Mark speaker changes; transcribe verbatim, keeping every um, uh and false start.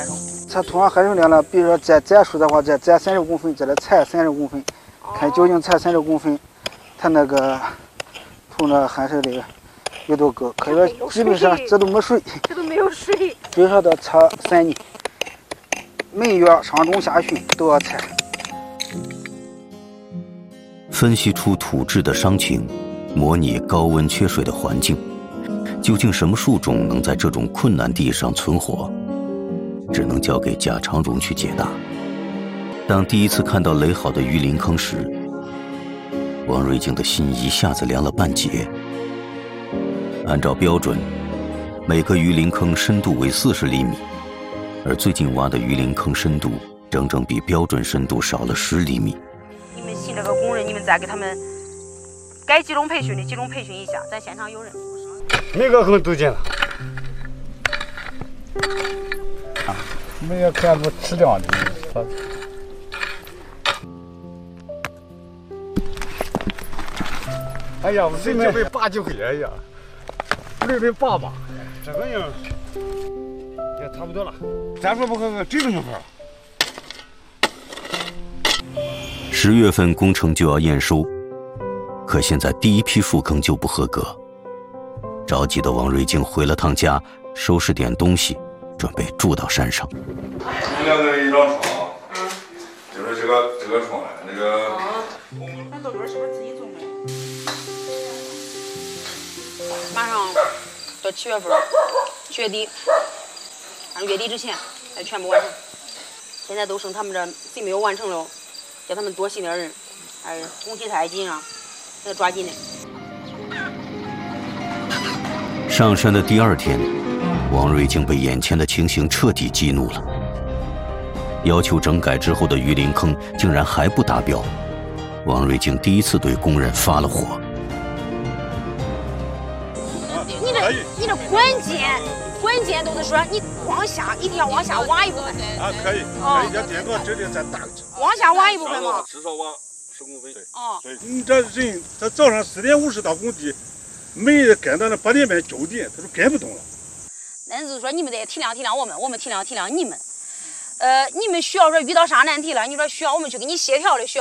Speaker 1: 它土壤含水量呢，比如说在栽树的话，在栽三十公分，在这菜三十公分，看究竟菜三十公分，它那个土呢含水量有多高？可以说基本上这都没水，
Speaker 2: 这都没有水。
Speaker 1: 最少得测三年，每月上中下旬都要采。
Speaker 3: 分析出土质的伤情，模拟高温缺水的环境，究竟什么树种能在这种困难地上存活？只能交给贾长荣去解答。当第一次看到垒好的榆林坑时，王瑞静的心一下子凉了半截。按照标准，每个榆林坑深度为四十厘米，而最近挖的榆林坑深度整整比标准深度少了十厘米。
Speaker 2: 你们新这个工人，你们再给他们该集中培训的集中培训一下，咱现场有人。
Speaker 4: 每个坑都见了。
Speaker 1: 没有看不吃掉的。
Speaker 4: 哎呀，我这就被拔就回来呀，没被拔吧？这个样也差不多了。咱说不可这种就好。
Speaker 3: 十月份工程就要验收，可现在第一批树坑就不合格。着急的王瑞静回了趟家，收拾点东西，准备住到山上。
Speaker 5: 我们两个一张床，嗯，就是这个这个床，那个。
Speaker 2: 哦，那豆墩是不是自己种的？马上到七月份，七月底，按月底之前才全部完成。现在都剩他们这谁没有完成了，叫他们多信点人，还是工期太紧啊，要抓紧的。
Speaker 3: 上山的第二天，王瑞静被眼前的情形彻底激怒了。要求整改之后的榆林坑竟然还不达标，王瑞静第一次对工人发了火。
Speaker 2: 你这你这关键关键都是说你往下一定要往下挖一部分
Speaker 4: 啊，可以，可以，要点个直接再打。
Speaker 2: 往下挖一部分嘛，
Speaker 5: 至少挖十公分。
Speaker 2: 哦，
Speaker 4: 对，你这人他早上四点五十到工地，没赶到那八点半九点，他说赶不动了。
Speaker 2: 那就是说你们得体谅体谅我们，我们体谅体谅你们。呃，你们需要说遇到啥难题了，你说需要我们去给你协调的，需要。